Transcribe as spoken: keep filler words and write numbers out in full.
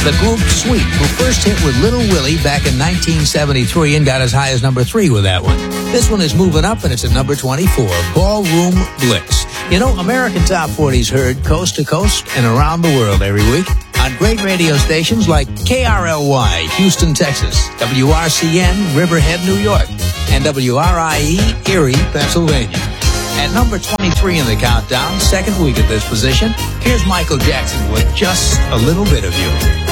The group Sweet, who first hit with Little Willie back in nineteen seventy-three and got as high as number three with that one. This one is moving up, and it's at number twenty-four, Ballroom Blitz. You know, American Top forty's heard coast to coast and around the world every week on great radio stations like K R L Y, Houston, Texas, W R C N, Riverhead, New York, and W R I E, Erie, Pennsylvania. At number twenty-three in the countdown, second week at this position, here's Michael Jackson with Just a Little Bit of You.